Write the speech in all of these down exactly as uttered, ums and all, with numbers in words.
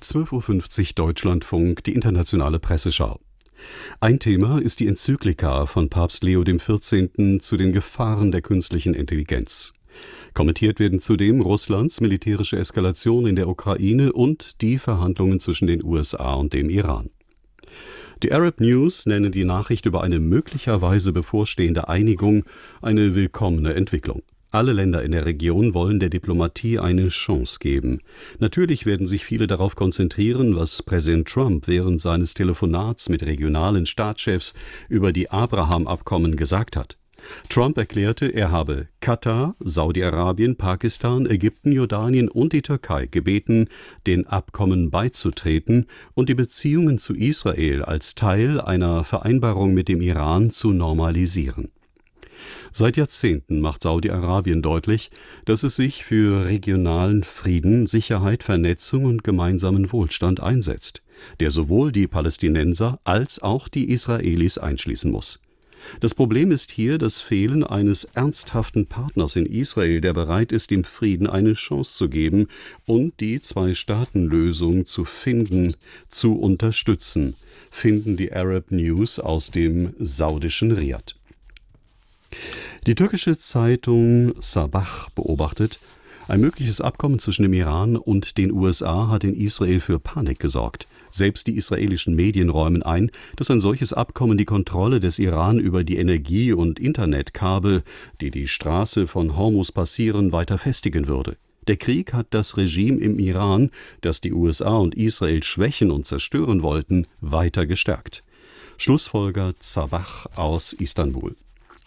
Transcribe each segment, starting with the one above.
zwölf Uhr fünfzig Deutschlandfunk, die internationale Presseschau. Ein Thema ist die Enzyklika von Papst Leo der vierzehnte. Zu den Gefahren der künstlichen Intelligenz. Kommentiert werden zudem Russlands militärische Eskalation in der Ukraine und die Verhandlungen zwischen den U S A und dem Iran. Die Arab News nennen die Nachricht über eine möglicherweise bevorstehende Einigung eine willkommene Entwicklung. Alle Länder in der Region wollen der Diplomatie eine Chance geben. Natürlich werden sich viele darauf konzentrieren, was Präsident Trump während seines Telefonats mit regionalen Staatschefs über die Abraham-Abkommen gesagt hat. Trump erklärte, er habe Katar, Saudi-Arabien, Pakistan, Ägypten, Jordanien und die Türkei gebeten, den Abkommen beizutreten und die Beziehungen zu Israel als Teil einer Vereinbarung mit dem Iran zu normalisieren. Seit Jahrzehnten macht Saudi-Arabien deutlich, dass es sich für regionalen Frieden, Sicherheit, Vernetzung und gemeinsamen Wohlstand einsetzt, der sowohl die Palästinenser als auch die Israelis einschließen muss. Das Problem ist hier das Fehlen eines ernsthaften Partners in Israel, der bereit ist, dem Frieden eine Chance zu geben und die Zwei-Staaten-Lösung zu finden, zu unterstützen, finden die Arab News aus dem saudischen Riad. Die türkische Zeitung Sabah beobachtet, ein mögliches Abkommen zwischen dem Iran und den U S A hat in Israel für Panik gesorgt. Selbst die israelischen Medien räumen ein, dass ein solches Abkommen die Kontrolle des Iran über die Energie- und Internetkabel, die die Straße von Hormuz passieren, weiter festigen würde. Der Krieg hat das Regime im Iran, das die U S A und Israel schwächen und zerstören wollten, weiter gestärkt. Schlussfolgert Sabah aus Istanbul.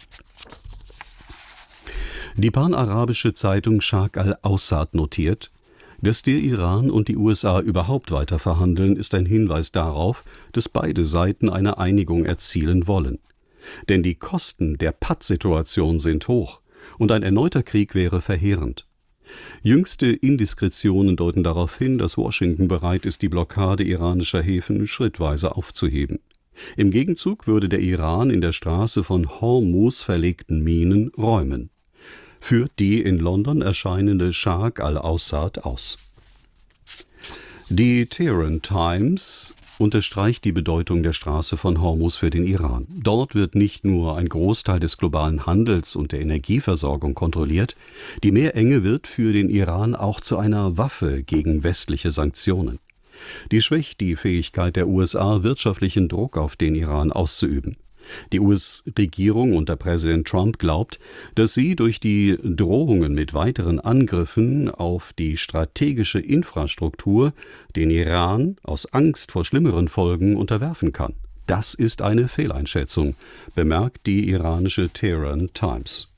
Die panarabische Zeitung Sharq al-Awsat notiert, dass der Iran und die U S A überhaupt weiter verhandeln, ist ein Hinweis darauf, dass beide Seiten eine Einigung erzielen wollen. Denn die Kosten der Pattsituation sind hoch und ein erneuter Krieg wäre verheerend. Jüngste Indiskretionen deuten darauf hin, dass Washington bereit ist, die Blockade iranischer Häfen schrittweise aufzuheben. Im Gegenzug würde der Iran in der Straße von Hormuz verlegten Minen räumen. Führt die in London erscheinende Sharq al-Awsat aus. Die Tehran Times unterstreicht die Bedeutung der Straße von Hormuz für den Iran. Dort wird nicht nur ein Großteil des globalen Handels und der Energieversorgung kontrolliert, die Meerenge wird für den Iran auch zu einer Waffe gegen westliche Sanktionen. Die schwächt die Fähigkeit der U S A, wirtschaftlichen Druck auf den Iran auszuüben. Die U S-Regierung unter Präsident Trump glaubt, dass sie durch die Drohungen mit weiteren Angriffen auf die strategische Infrastruktur den Iran aus Angst vor schlimmeren Folgen unterwerfen kann. Das ist eine Fehleinschätzung, bemerkt die iranische Tehran Times.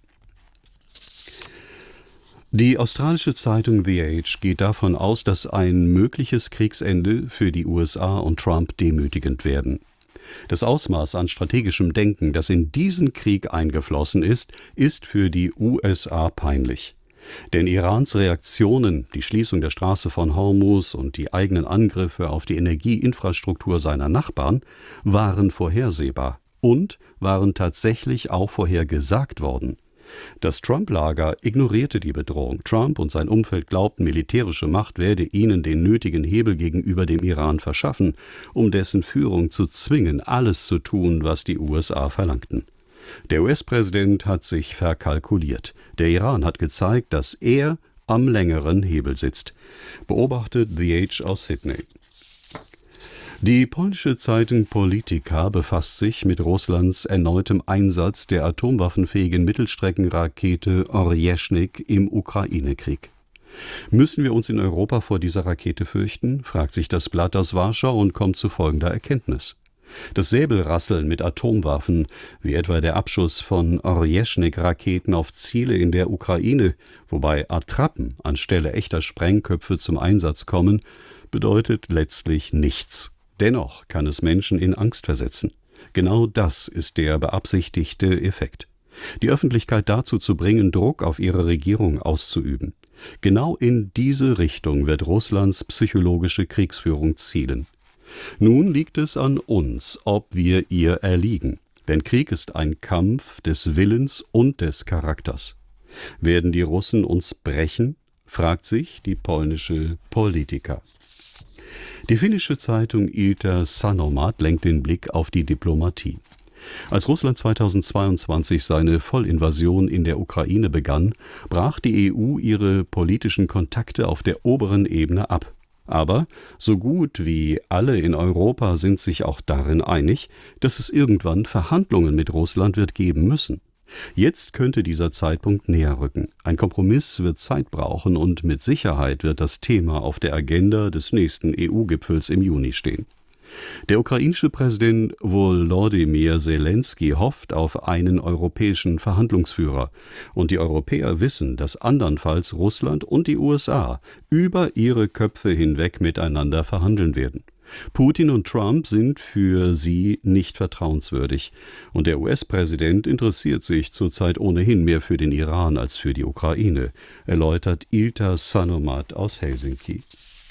Die australische Zeitung The Age geht davon aus, dass ein mögliches Kriegsende für die U S A und Trump demütigend werden. Das Ausmaß an strategischem Denken, das in diesen Krieg eingeflossen ist, ist für die U S A peinlich. Denn Irans Reaktionen, die Schließung der Straße von Hormuz und die eigenen Angriffe auf die Energieinfrastruktur seiner Nachbarn waren vorhersehbar und waren tatsächlich auch vorhergesagt worden. Das Trump-Lager ignorierte die Bedrohung. Trump und sein Umfeld glaubten, militärische Macht werde ihnen den nötigen Hebel gegenüber dem Iran verschaffen, um dessen Führung zu zwingen, alles zu tun, was die U S A verlangten. Der U S-Präsident hat sich verkalkuliert. Der Iran hat gezeigt, dass er am längeren Hebel sitzt. Beobachtet The Age aus Sydney. Die polnische Zeitung Polityka befasst sich mit Russlands erneutem Einsatz der atomwaffenfähigen Mittelstreckenrakete Orjeschnik im Ukraine-Krieg. Müssen wir uns in Europa vor dieser Rakete fürchten, fragt sich das Blatt aus Warschau und kommt zu folgender Erkenntnis. Das Säbelrasseln mit Atomwaffen, wie etwa der Abschuss von Orjeschnik-Raketen auf Ziele in der Ukraine, wobei Attrappen anstelle echter Sprengköpfe zum Einsatz kommen, bedeutet letztlich nichts. Dennoch kann es Menschen in Angst versetzen. Genau das ist der beabsichtigte Effekt. Die Öffentlichkeit dazu zu bringen, Druck auf ihre Regierung auszuüben. Genau in diese Richtung wird Russlands psychologische Kriegsführung zielen. Nun liegt es an uns, ob wir ihr erliegen. Denn Krieg ist ein Kampf des Willens und des Charakters. Werden die Russen uns brechen, fragt sich die polnische Polityka. Die finnische Zeitung Ilta Sanomat lenkt den Blick auf die Diplomatie. Als Russland zweitausendzweiundzwanzig seine Vollinvasion in der Ukraine begann, brach die E U ihre politischen Kontakte auf der oberen Ebene ab. Aber so gut wie alle in Europa sind sich auch darin einig, dass es irgendwann Verhandlungen mit Russland wird geben müssen. Jetzt könnte dieser Zeitpunkt näher rücken. Ein Kompromiss wird Zeit brauchen und mit Sicherheit wird das Thema auf der Agenda des nächsten E U-Gipfels im Juni stehen. Der ukrainische Präsident Volodymyr Zelensky hofft auf einen europäischen Verhandlungsführer. Und die Europäer wissen, dass andernfalls Russland und die U S A über ihre Köpfe hinweg miteinander verhandeln werden. Putin und Trump sind für sie nicht vertrauenswürdig. Und der U S-Präsident interessiert sich zurzeit ohnehin mehr für den Iran als für die Ukraine, erläutert Ilta Sanomat aus Helsinki.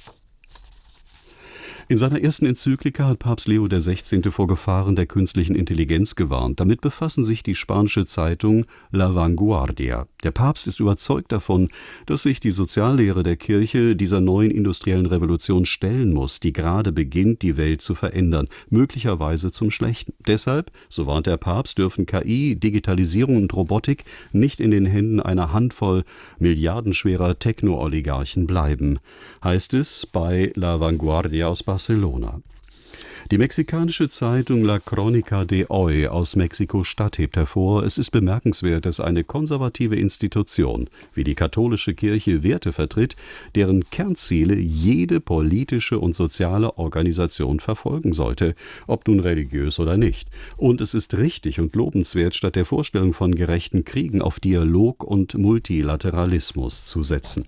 In seiner ersten Enzyklika hat Papst Leo der Sechzehnte vor Gefahren der künstlichen Intelligenz gewarnt. Damit befassen sich die spanische Zeitung La Vanguardia. Der Papst ist überzeugt davon, dass sich die Soziallehre der Kirche dieser neuen industriellen Revolution stellen muss, die gerade beginnt, die Welt zu verändern, möglicherweise zum Schlechten. Deshalb, so warnt der Papst, dürfen K I, Digitalisierung und Robotik nicht in den Händen einer Handvoll milliardenschwerer Techno-Oligarchen bleiben, heißt es bei La Vanguardia aus Barcelona. Barcelona. Die mexikanische Zeitung La Crónica de Hoy aus Mexiko-Stadt hebt hervor, es ist bemerkenswert, dass eine konservative Institution wie die katholische Kirche Werte vertritt, deren Kernziele jede politische und soziale Organisation verfolgen sollte, ob nun religiös oder nicht. Und es ist richtig und lobenswert, statt der Vorstellung von gerechten Kriegen auf Dialog und Multilateralismus zu setzen.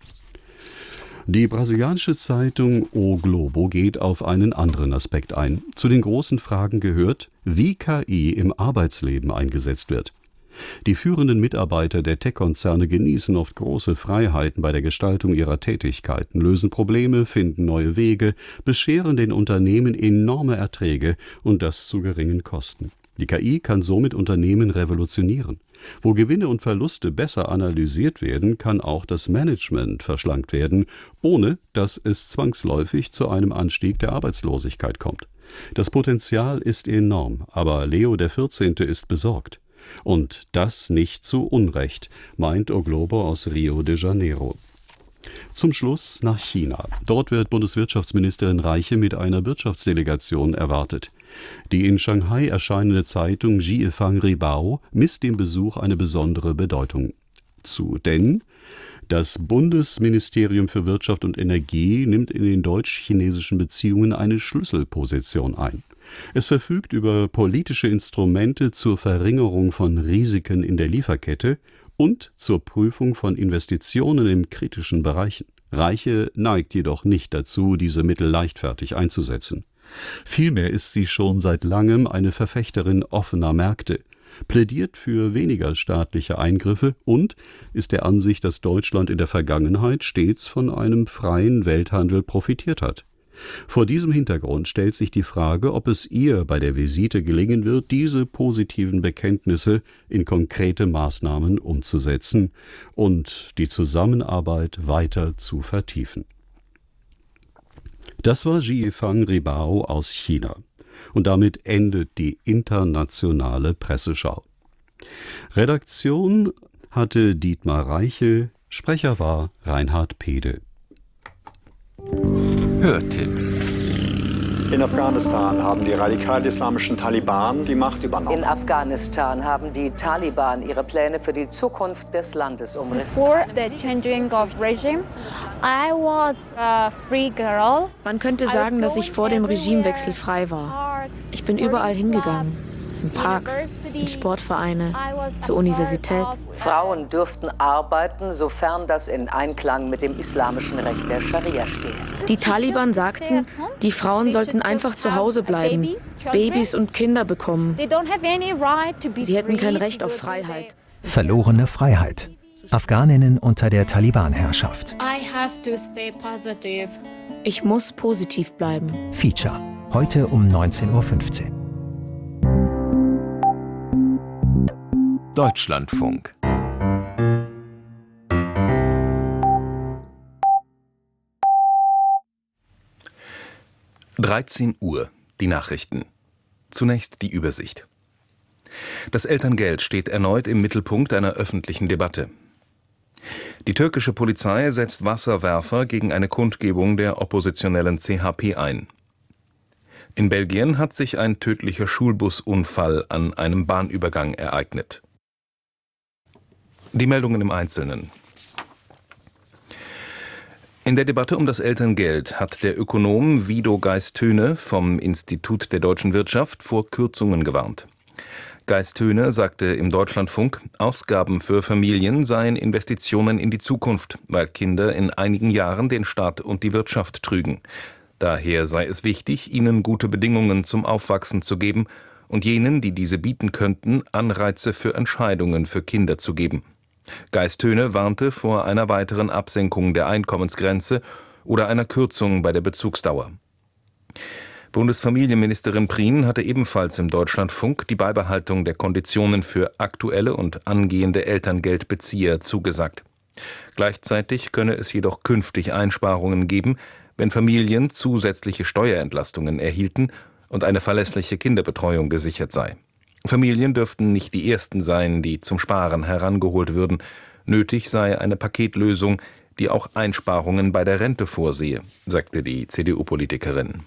Die brasilianische Zeitung O Globo geht auf einen anderen Aspekt ein. Zu den großen Fragen gehört, wie K I im Arbeitsleben eingesetzt wird. Die führenden Mitarbeiter der Tech-Konzerne genießen oft große Freiheiten bei der Gestaltung ihrer Tätigkeiten, lösen Probleme, finden neue Wege, bescheren den Unternehmen enorme Erträge und das zu geringen Kosten. Die K I kann somit Unternehmen revolutionieren. Wo Gewinne und Verluste besser analysiert werden, kann auch das Management verschlankt werden, ohne dass es zwangsläufig zu einem Anstieg der Arbeitslosigkeit kommt. Das Potenzial ist enorm, aber Leo der Vierzehnte ist besorgt. Und das nicht zu Unrecht, meint O Globo aus Rio de Janeiro. Zum Schluss nach China. Dort wird Bundeswirtschaftsministerin Reiche mit einer Wirtschaftsdelegation erwartet. Die in Shanghai erscheinende Zeitung Jiefang Ribao misst dem Besuch eine besondere Bedeutung zu. Denn das Bundesministerium für Wirtschaft und Energie nimmt in den deutsch-chinesischen Beziehungen eine Schlüsselposition ein. Es verfügt über politische Instrumente zur Verringerung von Risiken in der Lieferkette und zur Prüfung von Investitionen in kritischen Bereichen. Reiche neigt jedoch nicht dazu, diese Mittel leichtfertig einzusetzen. Vielmehr ist sie schon seit langem eine Verfechterin offener Märkte, plädiert für weniger staatliche Eingriffe und ist der Ansicht, dass Deutschland in der Vergangenheit stets von einem freien Welthandel profitiert hat. Vor diesem Hintergrund stellt sich die Frage, ob es ihr bei der Visite gelingen wird, diese positiven Bekenntnisse in konkrete Maßnahmen umzusetzen und die Zusammenarbeit weiter zu vertiefen. Das war Jiefang Ribao aus China. Und damit endet die internationale Presseschau. Redaktion hatte Dietmar Reiche, Sprecher war Reinhard Pede. Hörtipp. In Afghanistan haben die radikal-islamischen Taliban die Macht übernommen. In Afghanistan haben die Taliban ihre Pläne für die Zukunft des Landes umrissen. Before the changing of regime, I was a free girl. Man könnte sagen, dass ich vor dem Regimewechsel frei war. Ich bin überall hingegangen. In Parks, in Sportvereine, zur Universität. Frauen dürften arbeiten, sofern das in Einklang mit dem islamischen Recht der Scharia stehe. Die Taliban sagten, die Frauen sollten einfach zu Hause bleiben, Babys und Kinder bekommen. Sie hätten kein Recht auf Freiheit. Verlorene Freiheit. Afghaninnen unter der Taliban-Herrschaft. Ich muss positiv bleiben. Feature. Heute um neunzehn Uhr fünfzehn. Deutschlandfunk. dreizehn Uhr, die Nachrichten. Zunächst die Übersicht. Das Elterngeld steht erneut im Mittelpunkt einer öffentlichen Debatte. Die türkische Polizei setzt Wasserwerfer gegen eine Kundgebung der oppositionellen C H P ein. In Belgien hat sich ein tödlicher Schulbusunfall an einem Bahnübergang ereignet. Die Meldungen im Einzelnen. In der Debatte um das Elterngeld hat der Ökonom Wido Geist-Höhne vom Institut der Deutschen Wirtschaft vor Kürzungen gewarnt. Geist-Höhne sagte im Deutschlandfunk, Ausgaben für Familien seien Investitionen in die Zukunft, weil Kinder in einigen Jahren den Staat und die Wirtschaft trügen. Daher sei es wichtig, ihnen gute Bedingungen zum Aufwachsen zu geben und jenen, die diese bieten könnten, Anreize für Entscheidungen für Kinder zu geben. Geist-Höhne warnte vor einer weiteren Absenkung der Einkommensgrenze oder einer Kürzung bei der Bezugsdauer. Bundesfamilienministerin Prien hatte ebenfalls im Deutschlandfunk die Beibehaltung der Konditionen für aktuelle und angehende Elterngeldbezieher zugesagt. Gleichzeitig könne es jedoch künftig Einsparungen geben, wenn Familien zusätzliche Steuerentlastungen erhielten und eine verlässliche Kinderbetreuung gesichert sei. Familien dürften nicht die ersten sein, die zum Sparen herangeholt würden. Nötig sei eine Paketlösung, die auch Einsparungen bei der Rente vorsehe, sagte die C D U-Politikerin.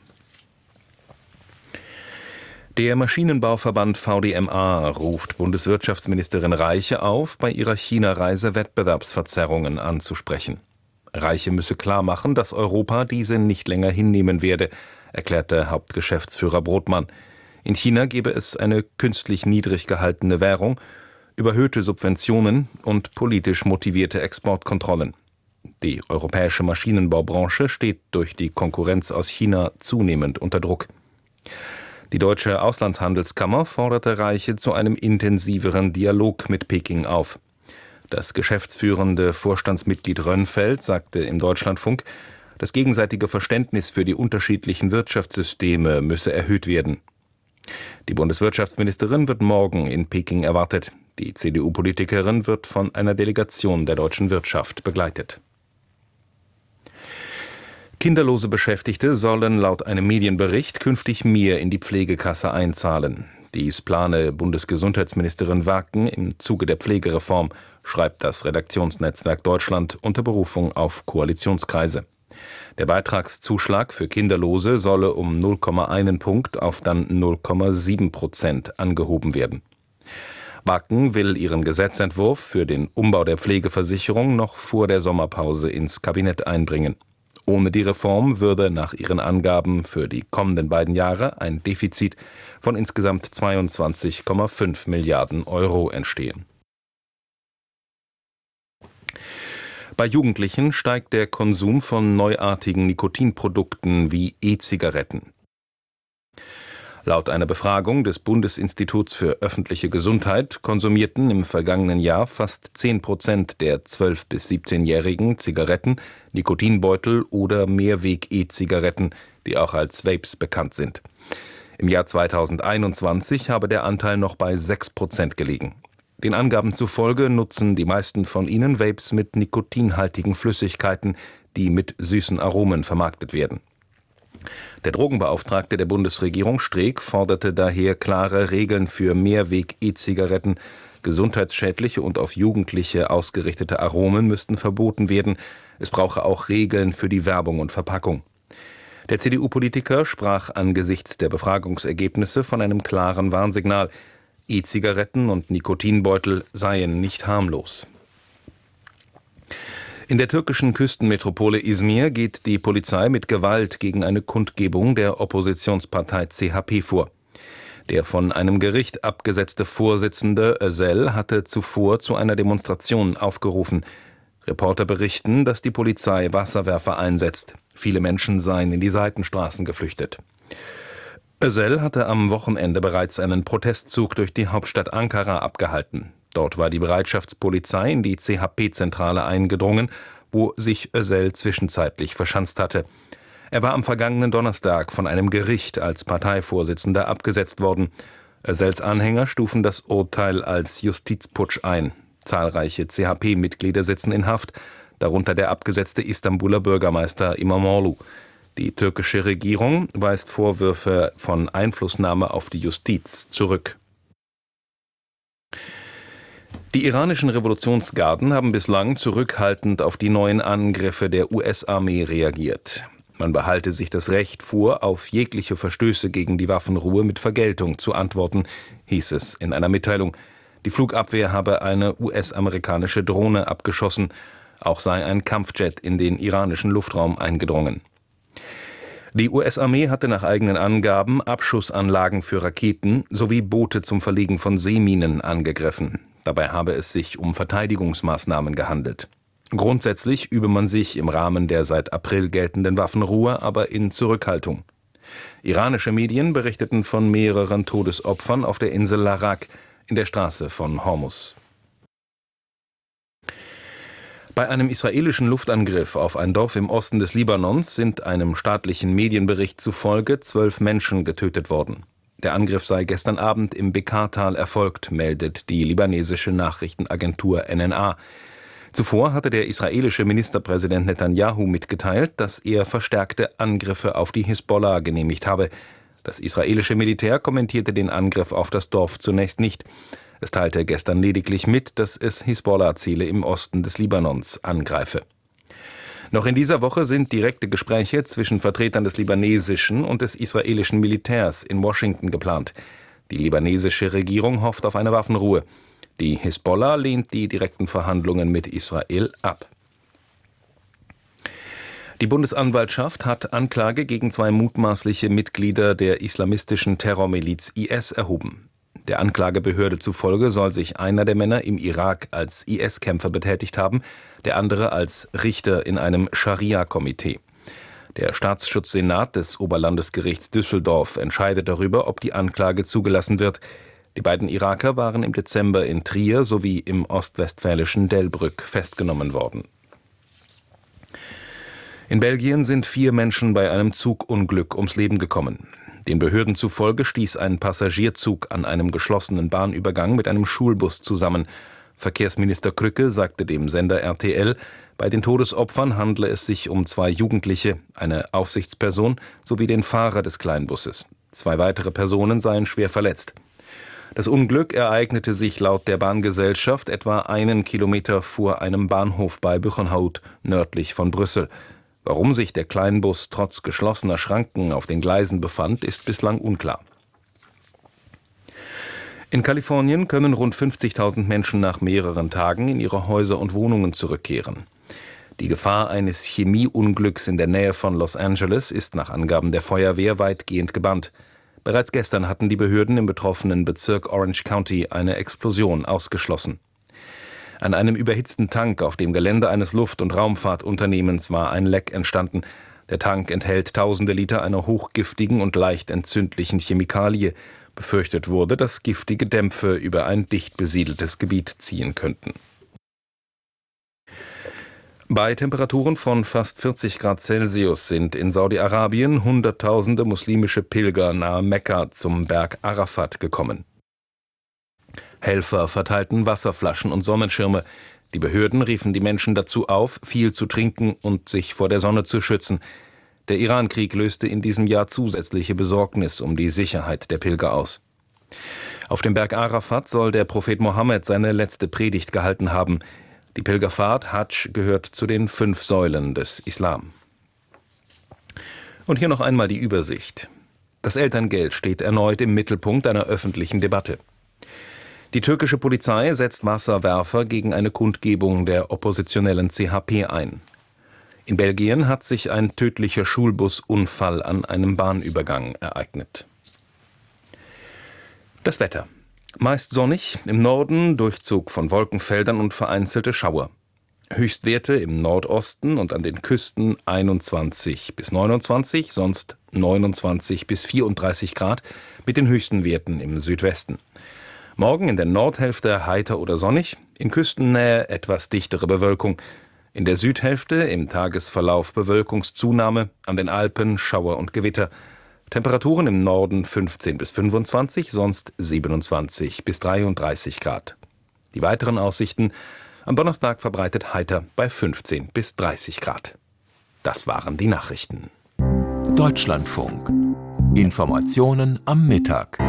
Der Maschinenbauverband V D M A ruft Bundeswirtschaftsministerin Reiche auf, bei ihrer China-Reise Wettbewerbsverzerrungen anzusprechen. Reiche müsse klarmachen, dass Europa diese nicht länger hinnehmen werde, erklärte Hauptgeschäftsführer Brodmann. In China gebe es eine künstlich niedrig gehaltene Währung, überhöhte Subventionen und politisch motivierte Exportkontrollen. Die europäische Maschinenbaubranche steht durch die Konkurrenz aus China zunehmend unter Druck. Die Deutsche Auslandshandelskammer forderte Reiche zu einem intensiveren Dialog mit Peking auf. Das geschäftsführende Vorstandsmitglied Rönnfeld sagte im Deutschlandfunk, das gegenseitige Verständnis für die unterschiedlichen Wirtschaftssysteme müsse erhöht werden. Die Bundeswirtschaftsministerin wird morgen in Peking erwartet. Die C D U-Politikerin wird von einer Delegation der deutschen Wirtschaft begleitet. Kinderlose Beschäftigte sollen laut einem Medienbericht künftig mehr in die Pflegekasse einzahlen. Dies plane Bundesgesundheitsministerin Wacken im Zuge der Pflegereform, schreibt das Redaktionsnetzwerk Deutschland unter Berufung auf Koalitionskreise. Der Beitragszuschlag für Kinderlose solle um null Komma eins Punkt auf dann null Komma sieben Prozent angehoben werden. Wacken will ihren Gesetzentwurf für den Umbau der Pflegeversicherung noch vor der Sommerpause ins Kabinett einbringen. Ohne die Reform würde nach ihren Angaben für die kommenden beiden Jahre ein Defizit von insgesamt zweiundzwanzig Komma fünf Milliarden Euro entstehen. Bei Jugendlichen steigt der Konsum von neuartigen Nikotinprodukten wie E-Zigaretten. Laut einer Befragung des Bundesinstituts für öffentliche Gesundheit konsumierten im vergangenen Jahr fast zehn Prozent der zwölf- bis siebzehnjährigen Zigaretten, Nikotinbeutel oder Mehrweg-E-Zigaretten, die auch als Vapes bekannt sind. Im Jahr zweitausendeinundzwanzig habe der Anteil noch bei sechs Prozent gelegen. Den Angaben zufolge nutzen die meisten von ihnen Vapes mit nikotinhaltigen Flüssigkeiten, die mit süßen Aromen vermarktet werden. Der Drogenbeauftragte der Bundesregierung Streeck forderte daher klare Regeln für Mehrweg-E-Zigaretten. Gesundheitsschädliche und auf Jugendliche ausgerichtete Aromen müssten verboten werden. Es brauche auch Regeln für die Werbung und Verpackung. Der C D U-Politiker sprach angesichts der Befragungsergebnisse von einem klaren Warnsignal. E-Zigaretten und Nikotinbeutel seien nicht harmlos. In der türkischen Küstenmetropole Izmir geht die Polizei mit Gewalt gegen eine Kundgebung der Oppositionspartei C H P vor. Der von einem Gericht abgesetzte Vorsitzende Özel hatte zuvor zu einer Demonstration aufgerufen. Reporter berichten, dass die Polizei Wasserwerfer einsetzt. Viele Menschen seien in die Seitenstraßen geflüchtet. Özel hatte am Wochenende bereits einen Protestzug durch die Hauptstadt Ankara abgehalten. Dort war die Bereitschaftspolizei in die C H P-Zentrale eingedrungen, wo sich Özel zwischenzeitlich verschanzt hatte. Er war am vergangenen Donnerstag von einem Gericht als Parteivorsitzender abgesetzt worden. Özels Anhänger stufen das Urteil als Justizputsch ein. Zahlreiche C H P-Mitglieder sitzen in Haft, darunter der abgesetzte Istanbuler Bürgermeister İmamoğlu. Die türkische Regierung weist Vorwürfe von Einflussnahme auf die Justiz zurück. Die iranischen Revolutionsgarden haben bislang zurückhaltend auf die neuen Angriffe der U S-Armee reagiert. Man behalte sich das Recht vor, auf jegliche Verstöße gegen die Waffenruhe mit Vergeltung zu antworten, hieß es in einer Mitteilung. Die Flugabwehr habe eine U S-amerikanische Drohne abgeschossen, auch sei ein Kampfjet in den iranischen Luftraum eingedrungen. Die U S-Armee hatte nach eigenen Angaben Abschussanlagen für Raketen sowie Boote zum Verlegen von Seeminen angegriffen. Dabei habe es sich um Verteidigungsmaßnahmen gehandelt. Grundsätzlich übe man sich im Rahmen der seit April geltenden Waffenruhe aber in Zurückhaltung. Iranische Medien berichteten von mehreren Todesopfern auf der Insel Larak in der Straße von Hormuz. Bei einem israelischen Luftangriff auf ein Dorf im Osten des Libanons sind einem staatlichen Medienbericht zufolge zwölf Menschen getötet worden. Der Angriff sei gestern Abend im Beqaa-Tal erfolgt, meldet die libanesische Nachrichtenagentur N N A. Zuvor hatte der israelische Ministerpräsident Netanyahu mitgeteilt, dass er verstärkte Angriffe auf die Hisbollah genehmigt habe. Das israelische Militär kommentierte den Angriff auf das Dorf zunächst nicht. Es teilte gestern lediglich mit, dass es Hisbollah-Ziele im Osten des Libanons angreife. Noch in dieser Woche sind direkte Gespräche zwischen Vertretern des libanesischen und des israelischen Militärs in Washington geplant. Die libanesische Regierung hofft auf eine Waffenruhe. Die Hisbollah lehnt die direkten Verhandlungen mit Israel ab. Die Bundesanwaltschaft hat Anklage gegen zwei mutmaßliche Mitglieder der islamistischen Terrormiliz I S erhoben. Der Anklagebehörde zufolge soll sich einer der Männer im Irak als I S-Kämpfer betätigt haben, der andere als Richter in einem Scharia-Komitee. Der Staatsschutzsenat des Oberlandesgerichts Düsseldorf entscheidet darüber, ob die Anklage zugelassen wird. Die beiden Iraker waren im Dezember in Trier sowie im ostwestfälischen Delbrück festgenommen worden. In Belgien sind vier Menschen bei einem Zugunglück ums Leben gekommen. Den Behörden zufolge stieß ein Passagierzug an einem geschlossenen Bahnübergang mit einem Schulbus zusammen. Verkehrsminister Krücke sagte dem Sender R T L, bei den Todesopfern handle es sich um zwei Jugendliche, eine Aufsichtsperson sowie den Fahrer des Kleinbusses. Zwei weitere Personen seien schwer verletzt. Das Unglück ereignete sich laut der Bahngesellschaft etwa einen Kilometer vor einem Bahnhof bei Buchenhout, nördlich von Brüssel. Warum sich der Kleinbus trotz geschlossener Schranken auf den Gleisen befand, ist bislang unklar. In Kalifornien können rund fünfzigtausend Menschen nach mehreren Tagen in ihre Häuser und Wohnungen zurückkehren. Die Gefahr eines Chemieunglücks in der Nähe von Los Angeles ist nach Angaben der Feuerwehr weitgehend gebannt. Bereits gestern hatten die Behörden im betroffenen Bezirk Orange County eine Explosion ausgeschlossen. An einem überhitzten Tank auf dem Gelände eines Luft- und Raumfahrtunternehmens war ein Leck entstanden. Der Tank enthält tausende Liter einer hochgiftigen und leicht entzündlichen Chemikalie. Befürchtet wurde, dass giftige Dämpfe über ein dicht besiedeltes Gebiet ziehen könnten. Bei Temperaturen von fast vierzig Grad Celsius sind in Saudi-Arabien Hunderttausende muslimische Pilger nahe Mekka zum Berg Arafat gekommen. Helfer verteilten Wasserflaschen und Sonnenschirme. Die Behörden riefen die Menschen dazu auf, viel zu trinken und sich vor der Sonne zu schützen. Der Iran-Krieg löste in diesem Jahr zusätzliche Besorgnis um die Sicherheit der Pilger aus. Auf dem Berg Arafat soll der Prophet Mohammed seine letzte Predigt gehalten haben. Die Pilgerfahrt Hadsch gehört zu den fünf Säulen des Islam. Und hier noch einmal die Übersicht. Das Elterngeld steht erneut im Mittelpunkt einer öffentlichen Debatte. Die türkische Polizei setzt Wasserwerfer gegen eine Kundgebung der oppositionellen C H P ein. In Belgien hat sich ein tödlicher Schulbusunfall an einem Bahnübergang ereignet. Das Wetter. Meist sonnig, im Norden Durchzug von Wolkenfeldern und vereinzelte Schauer. Höchstwerte im Nordosten und an den Küsten einundzwanzig bis neunundzwanzig, sonst neunundzwanzig bis vierunddreißig Grad, mit den höchsten Werten im Südwesten. Morgen in der Nordhälfte heiter oder sonnig, in Küstennähe etwas dichtere Bewölkung. In der Südhälfte im Tagesverlauf Bewölkungszunahme, an den Alpen Schauer und Gewitter. Temperaturen im Norden fünfzehn bis fünfundzwanzig, sonst siebenundzwanzig bis dreiunddreißig Grad. Die weiteren Aussichten: am Donnerstag verbreitet heiter bei fünfzehn bis dreißig Grad. Das waren die Nachrichten. Deutschlandfunk. Informationen am Mittag.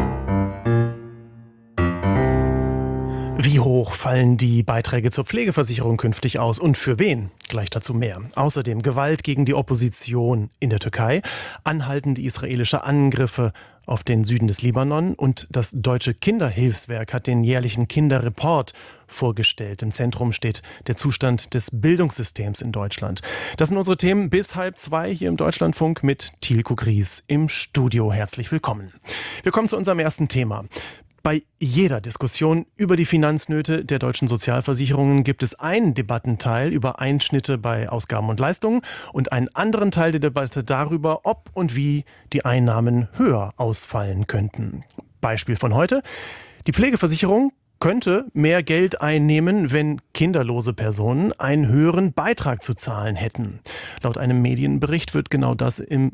Wie hoch fallen die Beiträge zur Pflegeversicherung künftig aus und für wen? Gleich dazu mehr. Außerdem Gewalt gegen die Opposition in der Türkei, anhaltende israelische Angriffe auf den Süden des Libanon und das Deutsche Kinderhilfswerk hat den jährlichen Kinderreport vorgestellt. Im Zentrum steht der Zustand des Bildungssystems in Deutschland. Das sind unsere Themen bis halb zwei hier im Deutschlandfunk mit Tilko Gries im Studio. Herzlich willkommen. Wir kommen zu unserem ersten Thema. Bei jeder Diskussion über die Finanznöte der deutschen Sozialversicherungen gibt es einen Debattenteil über Einschnitte bei Ausgaben und Leistungen und einen anderen Teil der Debatte darüber, ob und wie die Einnahmen höher ausfallen könnten. Beispiel von heute: Die Pflegeversicherung könnte mehr Geld einnehmen, wenn kinderlose Personen einen höheren Beitrag zu zahlen hätten. Laut einem Medienbericht wird genau das im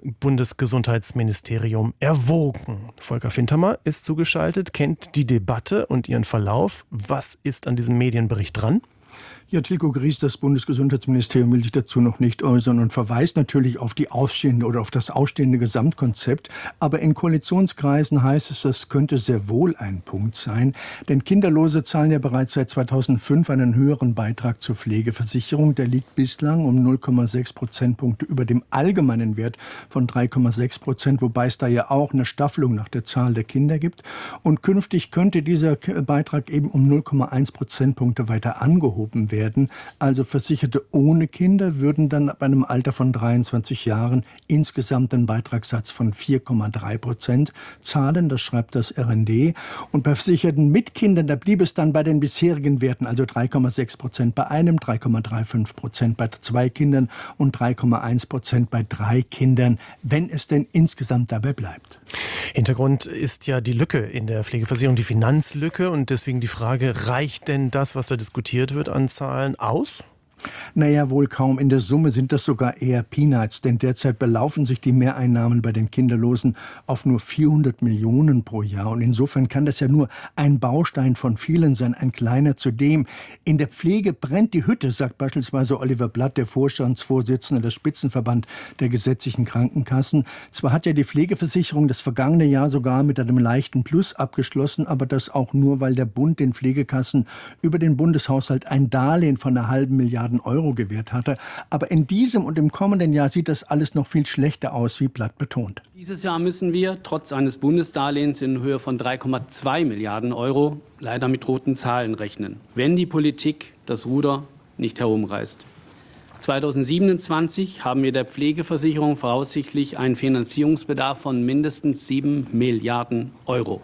Bundesgesundheitsministerium erwogen. Volker Fintermer ist zugeschaltet, kennt die Debatte und ihren Verlauf. Was ist an diesem Medienbericht dran? Ja, Tilko Gries, das Bundesgesundheitsministerium will sich dazu noch nicht äußern und verweist natürlich auf die ausstehende oder auf das ausstehende Gesamtkonzept. Aber in Koalitionskreisen heißt es, das könnte sehr wohl ein Punkt sein. Denn Kinderlose zahlen ja bereits seit zweitausendfünf einen höheren Beitrag zur Pflegeversicherung. Der liegt bislang um null Komma sechs Prozentpunkte über dem allgemeinen Wert von drei Komma sechs Prozent, wobei es da ja auch eine Staffelung nach der Zahl der Kinder gibt. Und künftig könnte dieser Beitrag eben um null Komma eins Prozentpunkte weiter angehoben werden. Also Versicherte ohne Kinder würden dann ab einem Alter von dreiundzwanzig Jahren insgesamt einen Beitragssatz von vier Komma drei Prozent zahlen. Das schreibt das R N D. Und bei Versicherten mit Kindern, da blieb es dann bei den bisherigen Werten, also drei Komma sechs Prozent bei einem, drei Komma fünfunddreißig Prozent bei zwei Kindern und drei Komma eins Prozent bei drei Kindern, wenn es denn insgesamt dabei bleibt. Hintergrund ist ja die Lücke in der Pflegeversicherung, die Finanzlücke. Und deswegen die Frage, reicht denn das, was da diskutiert wird, an Zahlen aus? Naja, wohl kaum. In der Summe sind das sogar eher Peanuts, denn derzeit belaufen sich die Mehreinnahmen bei den Kinderlosen auf nur vierhundert Millionen pro Jahr. Und insofern kann das ja nur ein Baustein von vielen sein, ein kleiner. Zudem, in der Pflege brennt die Hütte, sagt beispielsweise Oliver Blatt, der Vorstandsvorsitzende des Spitzenverband der gesetzlichen Krankenkassen. Zwar hat ja die Pflegeversicherung das vergangene Jahr sogar mit einem leichten Plus abgeschlossen, aber das auch nur, weil der Bund den Pflegekassen über den Bundeshaushalt ein Darlehen von einer halben Milliarde Euro gewährt hatte. Aber in diesem und im kommenden Jahr sieht das alles noch viel schlechter aus, wie Blatt betont. Dieses Jahr müssen wir trotz eines Bundesdarlehens in Höhe von drei Komma zwei Milliarden Euro leider mit roten Zahlen rechnen, wenn die Politik das Ruder nicht herumreißt. zweitausendsiebenundzwanzig haben wir der Pflegeversicherung voraussichtlich einen Finanzierungsbedarf von mindestens sieben Milliarden Euro.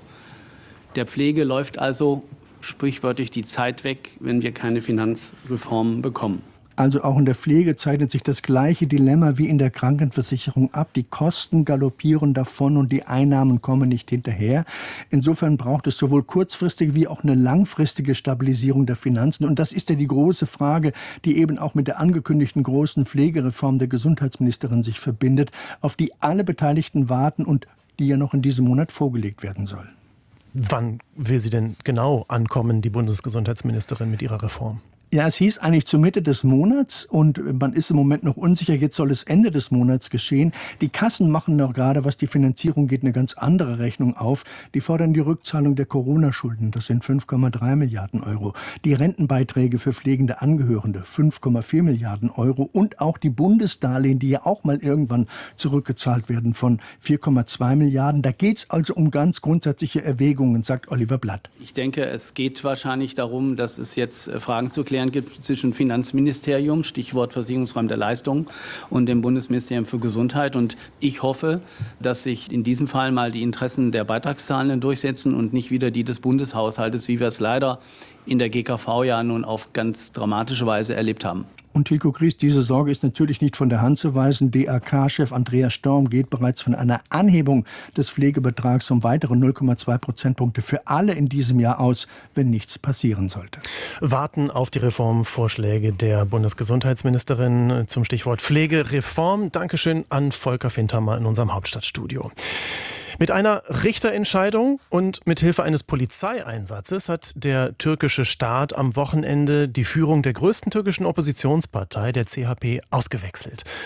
Der Pflege läuft also sprichwörtlich die Zeit weg, wenn wir keine Finanzreformen bekommen. Also auch in der Pflege zeichnet sich das gleiche Dilemma wie in der Krankenversicherung ab. Die Kosten galoppieren davon und die Einnahmen kommen nicht hinterher. Insofern braucht es sowohl kurzfristige wie auch eine langfristige Stabilisierung der Finanzen. Und das ist ja die große Frage, die eben auch mit der angekündigten großen Pflegereform der Gesundheitsministerin sich verbindet, auf die alle Beteiligten warten und die ja noch in diesem Monat vorgelegt werden soll. Wann will sie denn genau ankommen, die Bundesgesundheitsministerin, mit ihrer Reform? Ja, es hieß eigentlich zur Mitte des Monats und man ist im Moment noch unsicher. Jetzt soll es Ende des Monats geschehen. Die Kassen machen noch gerade, was die Finanzierung geht, eine ganz andere Rechnung auf. Die fordern die Rückzahlung der Corona-Schulden. Das sind fünf Komma drei Milliarden Euro. Die Rentenbeiträge für pflegende Angehörige, fünf Komma vier Milliarden Euro. Und auch die Bundesdarlehen, die ja auch mal irgendwann zurückgezahlt werden, von vier Komma zwei Milliarden. Da geht es also um ganz grundsätzliche Erwägungen, sagt Oliver Blatt. Ich denke, es geht wahrscheinlich darum, dass es jetzt Fragen zu klären gibt zwischen Finanzministerium, Stichwort Versicherungsrahmen der Leistungen, und dem Bundesministerium für Gesundheit. Und ich hoffe, dass sich in diesem Fall mal die Interessen der Beitragszahlenden durchsetzen und nicht wieder die des Bundeshaushaltes, wie wir es leider in der G K V ja nun auf ganz dramatische Weise erlebt haben. Und Tilko Gries, diese Sorge ist natürlich nicht von der Hand zu weisen. D A K-Chef Andreas Storm geht bereits von einer Anhebung des Pflegebetrags um weitere null Komma zwei Prozentpunkte für alle in diesem Jahr aus, wenn nichts passieren sollte. Warten auf die Reformvorschläge der Bundesgesundheitsministerin zum Stichwort Pflegereform. Dankeschön an Volker Fintermer in unserem Hauptstadtstudio. Mit einer Richterentscheidung und mit Hilfe eines Polizeieinsatzes hat der türkische Staat am Wochenende die Führung der größten türkischen Oppositionspartei, der C H P, ausgewechselt.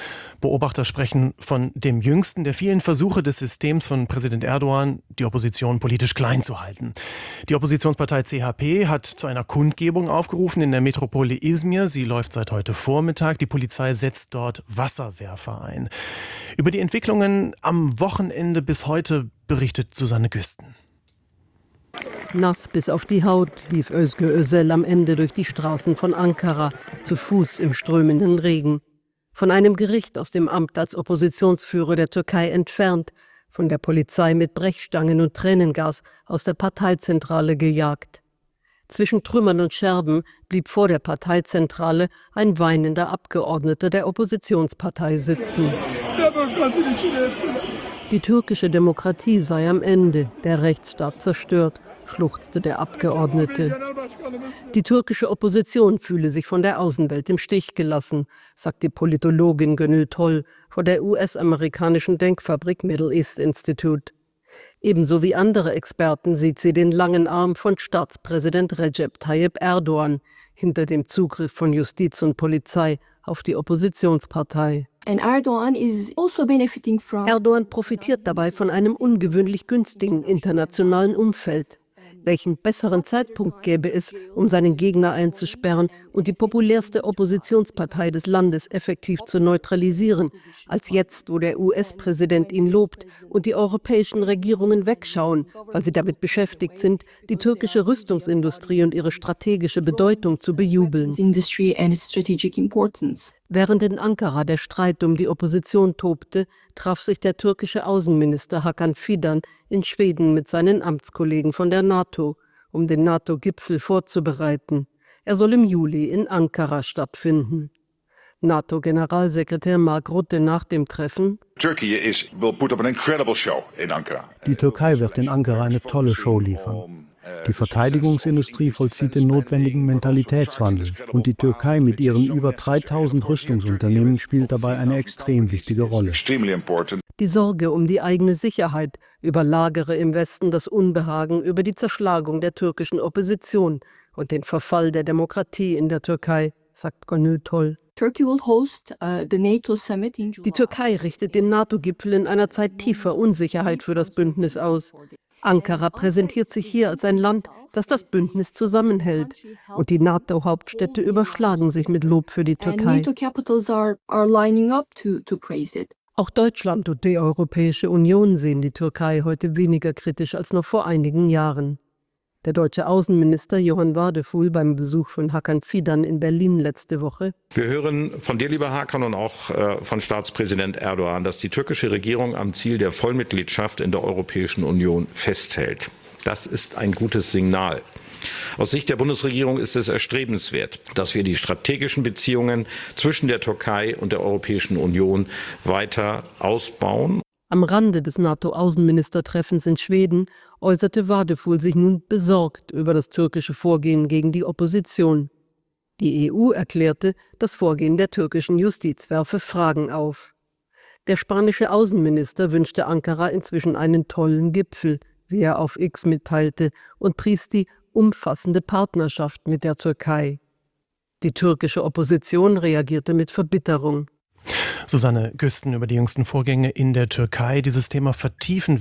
Beobachter sprechen von dem jüngsten der vielen Versuche des Systems von Präsident Erdogan, die Opposition politisch klein zu halten. Die Oppositionspartei C H P hat zu einer Kundgebung aufgerufen in der Metropole Izmir. Sie läuft seit heute Vormittag. Die Polizei setzt dort Wasserwerfer ein. Über die Entwicklungen am Wochenende bis heute berichtet Susanne Güsten. Nass bis auf die Haut lief Özgür Özel am Ende durch die Straßen von Ankara, zu Fuß im strömenden Regen. Von einem Gericht aus dem Amt als Oppositionsführer der Türkei entfernt, von der Polizei mit Brechstangen und Tränengas aus der Parteizentrale gejagt. Zwischen Trümmern und Scherben blieb vor der Parteizentrale ein weinender Abgeordneter der Oppositionspartei sitzen. Die türkische Demokratie sei am Ende, der Rechtsstaat zerstört, schluchzte der Abgeordnete. Die türkische Opposition fühle sich von der Außenwelt im Stich gelassen, sagt die Politologin Gönül Toll von der U S-amerikanischen Denkfabrik Middle East Institute. Ebenso wie andere Experten sieht sie den langen Arm von Staatspräsident Recep Tayyip Erdogan hinter dem Zugriff von Justiz und Polizei auf die Oppositionspartei. Erdogan Erdogan profitiert dabei von einem ungewöhnlich günstigen internationalen Umfeld. Welchen besseren Zeitpunkt gäbe es, um seinen Gegner einzusperren und die populärste Oppositionspartei des Landes effektiv zu neutralisieren, als jetzt, wo der U S-Präsident ihn lobt und die europäischen Regierungen wegschauen, weil sie damit beschäftigt sind, die türkische Rüstungsindustrie und ihre strategische Bedeutung zu bejubeln. Während in Ankara der Streit um die Opposition tobte, traf sich der türkische Außenminister Hakan Fidan in Schweden mit seinen Amtskollegen von der NATO, um den NATO-Gipfel vorzubereiten. Er soll im Juli in Ankara stattfinden. NATO-Generalsekretär Mark Rutte nach dem Treffen: Die Türkei wird in Ankara eine tolle Show liefern. Die Verteidigungsindustrie vollzieht den notwendigen Mentalitätswandel und die Türkei mit ihren über dreitausend Rüstungsunternehmen spielt dabei eine extrem wichtige Rolle. Die Sorge um die eigene Sicherheit überlagere im Westen das Unbehagen über die Zerschlagung der türkischen Opposition und den Verfall der Demokratie in der Türkei, sagt Gönül Toll. Die Türkei richtet den NATO-Gipfel in einer Zeit tiefer Unsicherheit für das Bündnis aus. Ankara präsentiert sich hier als ein Land, das das Bündnis zusammenhält. Und die NATO-Hauptstädte überschlagen sich mit Lob für die Türkei. Auch Deutschland und die Europäische Union sehen die Türkei heute weniger kritisch als noch vor einigen Jahren. Der deutsche Außenminister Johann Wadefuhl beim Besuch von Hakan Fidan in Berlin letzte Woche: Wir hören von dir, lieber Hakan, und auch äh, von Staatspräsident Erdogan, dass die türkische Regierung am Ziel der Vollmitgliedschaft in der Europäischen Union festhält. Das ist ein gutes Signal. Aus Sicht der Bundesregierung ist es erstrebenswert, dass wir die strategischen Beziehungen zwischen der Türkei und der Europäischen Union weiter ausbauen. Am Rande des NATO-Außenministertreffens in Schweden äußerte Wadefuhl sich nun besorgt über das türkische Vorgehen gegen die Opposition. Die E U erklärte, das Vorgehen der türkischen Justiz werfe Fragen auf. Der spanische Außenminister wünschte Ankara inzwischen einen tollen Gipfel, wie er auf X mitteilte, und pries die umfassende Partnerschaft mit der Türkei. Die türkische Opposition reagierte mit Verbitterung. Susanne Güsten über die jüngsten Vorgänge in der Türkei. Dieses Thema vertiefen